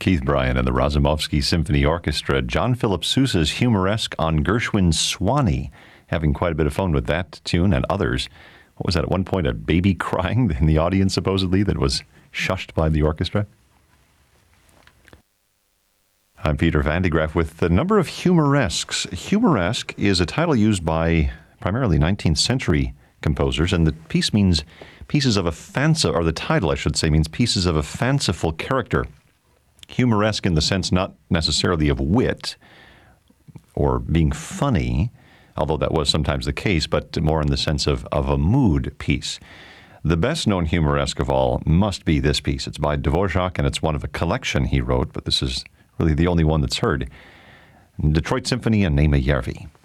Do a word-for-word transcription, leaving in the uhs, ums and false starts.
Keith Bryan and the Razumovsky Symphony Orchestra. John Philip Sousa's Humoresque on Gershwin's Swanee, having quite a bit of fun with that tune and others. What was that, at one point, a baby crying in the audience, supposedly, that was shushed by the orchestra? I'm Peter Van de Graaff with a number of humoresques. Humoresque is a title used by primarily nineteenth century composers, and the piece means pieces of a fancy, or the title, I should say, means pieces of a fanciful character. Humoresque in the sense not necessarily of wit or being funny, although that was sometimes the case, but more in the sense of, of a mood piece. The best-known humoresque of all must be this piece. It's by Dvorak, and it's one of a collection he wrote, but this is really the only one that's heard. Detroit Symphony and Nema Järvi.